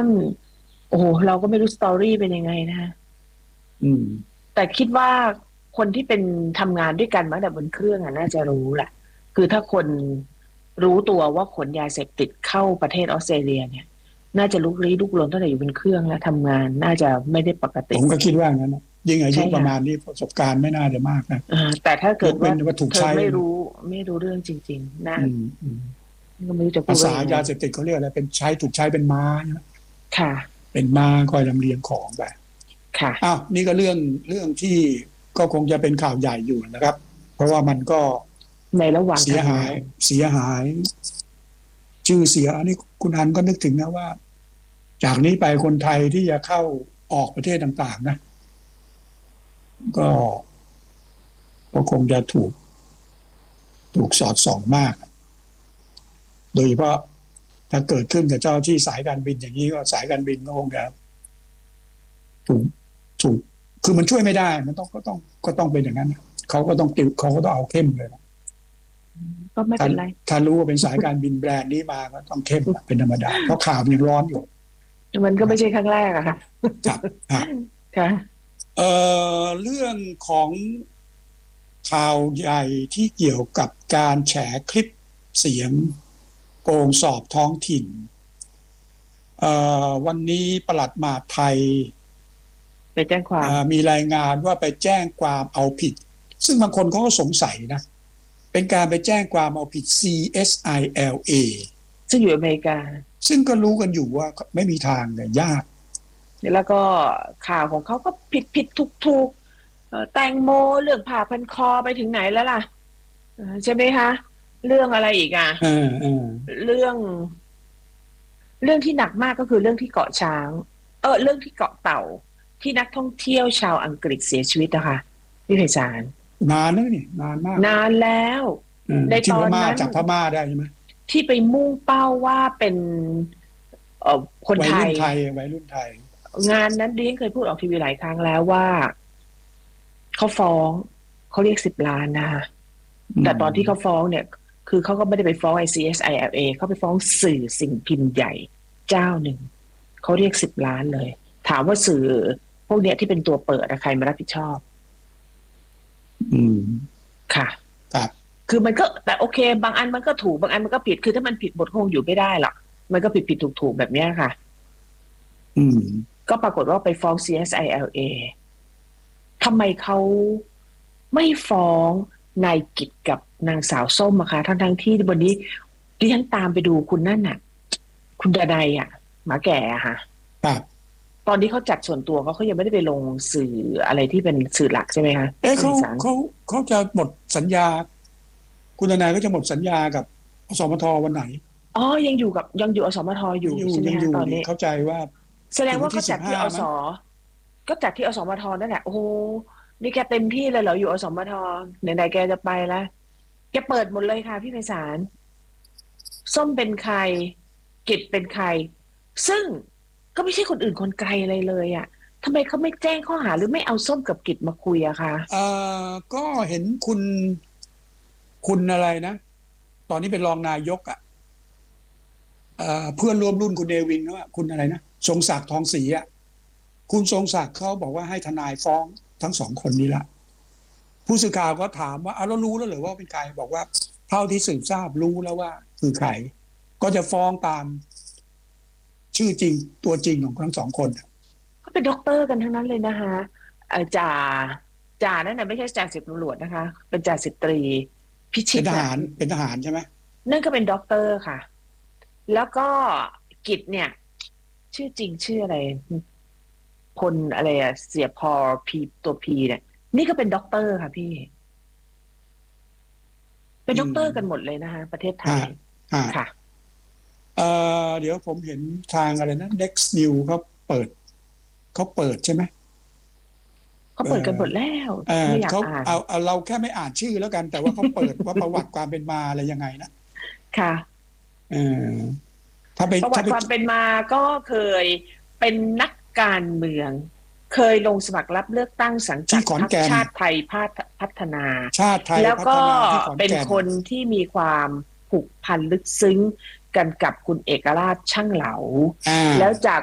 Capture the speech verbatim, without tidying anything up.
โอ้โหเราก็ไม่รู้สตอรี่เป็นยังไงนะอืมแต่คิดว่าคนที่เป็นทำงานด้วยกันมาแต่บนเครื่องอ่ะน่าจะรู้แหละคือถ้าคนรู้ตัวว่าขนยาเสพติดเข้าประเทศออสเตรเลียเนี่ยน่าจะลุกลี้ลุกลนตั้งแต่อยู่บนเครื่องแล้วทำงานน่าจะไม่ได้ปกติผมก็คิดว่างั้นนะยิ่งอายุใช่ค่ะประมาณนี้ประสบการณ์ไม่น่าจะมากนะอ่าแต่ถ้ายเกิดว่ากเว้นว่าถูกเธอใช้นะไม่รู้ไม่รู้เรื่องจริงๆน่าอืมอืมก็ไม่รู้จะพูภาษาดว่ายังไงยาเสพติดเขาเรียกอะไรเป็นใช้ถูกใช้เป็นม้าใช่ไหมค่ะเป็นม้าคอยลำเลียงของไปค่ะอ้าวนี่ก็เรื่องเรื่องที่ก็คงจะเป็นข่าวใหญ่อยู่นะครับเพราะว่ามันก็ในระหว่างเสียหายทำงานเสียหายชื่อเสียอันนี้คุณอันก็นึกถึงนะว่าจากนี้ไปคนไทยที่จะเข้าออกประเทศต่างๆนะก็ก็คงจะถูกถูกสอดส่องมาก โดยเฉพาะถ้าเกิดขึ้นกับเจ้าที่สายการบินอย่างนี้ก็สายการบินก็คงจะถูกถูกคือมันช่วยไม่ได้มันต้องก็ต้องก็ต้องเป็นอย่างนั้นเขาก็ต้องติวเขาก็ต้องเอาเข้มเลยก็ไม่ถ้าเป็นไรถ้ารู้ว่าเป็นสายการบินแบรนด์นี้มาก็ต้องเข้มเป็นธรรมดาเพราะข่าวมันยังร้อนอยู่มันก็ไม่ใช่ครั้งแรกอะค่ะครับครับค่ะเอ่อเรื่องของข่าวใหญ่ที่เกี่ยวกับการแฉคลิปเสียงโกงสอบท้องถิ่นเอ่อวันนี้ปลัดมหาดไทยไปแจ้งความมีรายงานว่าไปแจ้งความเอาผิดซึ่งบางคนเขาก็สงสัยนะเป็นการไปแจ้งความเอาผิด ซี เอส ไอ แอล เอซึ่งอยู่อเมริกาซึ่งก็รู้กันอยู่ว่าไม่มีทางเลยยากแล้วก็ข่าวของเขาก็ผิดผิดถูกถูกแตงโมเรื่องผ่าพันคอไปถึงไหนแล้วล่ะใช่ไหมคะเรื่องอะไรอีกอ่ะเออเออเรื่องเรื่องที่หนักมากก็คือเรื่องที่เกาะช้างเออเรื่องที่เกาะเต่าที่นักท่องเที่ยวชาวอังกฤษเสียชีวิตนะคะพี่ไพศาลนานนะนี่นานมากนานแล้วในที่พม่าตอนนั้นจับพม่าได้ใช่ไหมที่ไปมุ่งเป้าว่าเป็นเอ่อคนวัยไทยรุ่นไทยวัยรุ่นไทยงานนั้นดิฉันเคยพูดออกทีวีหลายครั้งแล้วว่าเขาฟ้องเขาเรียกสิบล้านนะคะแต่ตอนที่เขาฟ้องเนี่ยคือเขาก็ไม่ได้ไปฟ้องไอซีเอสไอเอลเอเขาไปฟ้องสื่อสิ่งพิมพ์ใหญ่เจ้าหนึ่งเขาเรียกสิบล้านเลยถามว่าสื่อพวกเนี้ยที่เป็นตัวเปิดใครมารับผิดชอบอืมค่ะครับคือมันก็แต่โอเคบางอันมันก็ถูกบางอันมันก็ผิดคือถ้ามันผิดหมดคงอยู่ไม่ได้หรอกมันก็ผิดผิดถูกถูกแบบเนี้ยค่ะอืมก็ปรากฏว่าไปฟ้อง ซี เอส ไอ แอล เอ ทำไมเขาไม่ฟ้องนายกิจกับนางสาวส้มอะคะทั้งทั้งที่วันนี้ดิฉันตามไปดูคุณนั่นน่ะคุณดนัยอะหมาแก่อะค่ะครับตอนที่เขาจัดส่วนตัวเขาเขายังไม่ได้ไปลงสื่ออะไรที่เป็นสื่อหลักใช่ไหมคะเอ๊ะเขาสื่อสารเขาเขาจะหมดสัญญาคุณทนายก็จะหมดสัญญากับสมทวันไหนอ๋อยังอยู่กับยังอยู่อสมทอยู่ยังอยู่ใช่ไหมยังอยู่คะตอนนี้นี่เข้าใจว่าแสดงว่าเขาถึงวันที่สิจัดที่อสบห้ามั้งก็จัดที่อสมทนั่นแหละโอ้โหนี่แกเต็มที่เลยเหรออยู่อสมทไหนๆแกจะไปแล้วแกเปิดหมดเลยค่ะพี่ไพศาล ส้มเป็นใครกิจเป็นใครซึ่งก็ไม่ใช่คนอื่นคนไกลอะไรเลยอ่ะทำไมเขาไม่แจ้งข้อหาหรือไม่เอาส้มกับกิจมาคุยอะคะเอ่อก็เห็นคุณคุณอะไรนะตอนนี้เป็นรองนายกอ่ะเอ่อเพื่อนร่วมรุ่นคุณเนวินว่าคุณอะไรนะทรงศักดิ์ทองศรีอ่ะคุณทรงศักดิ์เขาบอกว่าให้ทนายฟ้องทั้งสองคนนี้ละผู้สื่อข่าวก็ถามว่าเอาแล้วรู้แล้วเหรือว่าเป็นใครบอกว่าเท่าที่สืบทราบรู้แล้วว่าคือใครก็จะฟ้องตามชื่อจริงตัวจริงของทั้งสองคนเขาเป็นด็อกเตอร์กันทั้งนั้นเลยนะคะเอ่อจ่าจ่านั่นน่ะไม่ใช่จ่าสิบตำรวจนะคะเป็นจ่าสิบตรีพิชิเป็นทตน่ะหารเป็นทหารใช่ไหมนั่นก็เป็นด็อกเตอร์ค่ะแล้วก็กิจเนี่ยชื่อจริงชื่ออะไรพลอะไรอะเสียพอพีตัวพีเนี่ยนี่ก็เป็นด็อกเตอร์ค่ะพี่เป็นอืด็อกเตอร์กันหมดมเลยนะคะประเทศไทฮะยฮะค่ะเอ่อเดี๋ยวผมเห็นทางอะไรนะ Next New เขาเปิดเขาเปิดใช่ไหมเขาเอเปิดกันหมอดแล้วเออไม่อยากเขาอ่านเอาเอาเราแค่ไม่อ่านชื่อแล้วกันแต่ว่าเขาเปิดว่าประวัติความเป็นมาอะไรยังไงนะค่ะเออถ้าไปประวัถ้าไปติความเป็นมาก็เคยเป็นนักการเมืองเคยลงสมัครรับเลือกตั้งสังกัที่ดพรรคขอนแก่นชาติไทยพัฒนาชาติไทยแล้วก็พัฒนาที่ขอนเป็นแก่นคนที่มีความผูกพันลึกซึ้งกันกับคุณเอกราชช่างเหลาอ่าแล้วจาก